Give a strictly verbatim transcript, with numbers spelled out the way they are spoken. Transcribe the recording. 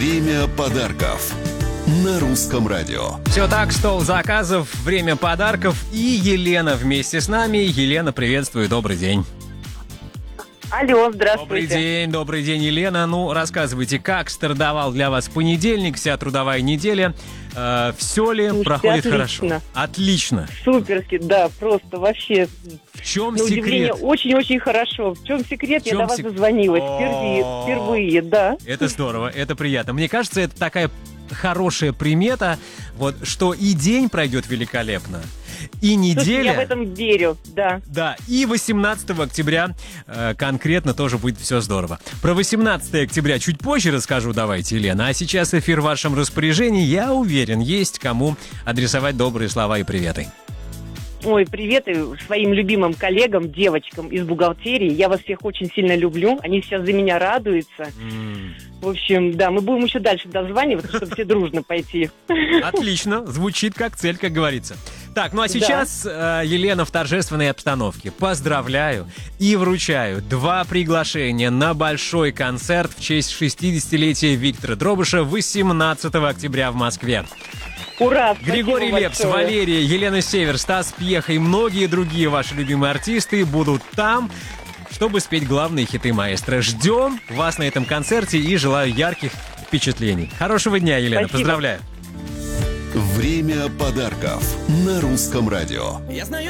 Время подарков на Русском радио. Все так, стол заказов, время подарков и Елена вместе с нами. Елена, приветствую, добрый день. Алло, здравствуйте. Добрый день, добрый день, Елена. Ну, рассказывайте, как стартовал для вас понедельник, вся трудовая неделя. Э, все ли Слушайте, проходит отлично. хорошо? Отлично. Суперски, да, просто вообще. В чем На удивление, секрет? очень-очень хорошо. В чем секрет? В чем Я до вас сек- дозвонилась О. впервые, впервые, да. Это здорово, это приятно. Мне кажется, это такая хорошая примета, вот, что и день пройдет великолепно, и неделя... Слушайте, я в этом верю, да. Да, и восемнадцатого октября э, конкретно тоже будет все здорово. Про восемнадцатого октября чуть позже расскажу, давайте, Елена. А сейчас эфир в вашем распоряжении. Я уверен, есть кому адресовать добрые слова и приветы. Ой, приветы своим любимым коллегам, девочкам из бухгалтерии. Я вас всех очень сильно люблю. Они сейчас за меня радуются. М. В общем, да, мы будем еще дальше дозваниваться, чтобы все дружно пойти. Отлично, звучит как цель, как говорится. Так, ну а сейчас, э, Елена, в торжественной обстановке поздравляю и вручаю два приглашения на большой концерт в честь шестидесятилетия Виктора Дробыша восемнадцатого октября в Москве. Ура! Григорий спасибо Лепс, большое. Валерия, Елена Север, Стас Пьеха и многие другие ваши любимые артисты будут там, чтобы спеть главные хиты маэстро. Ждем вас на этом концерте и желаю ярких впечатлений. Хорошего дня, Елена, Спасибо. поздравляю. Время подарков на Русском радио. Я знаю.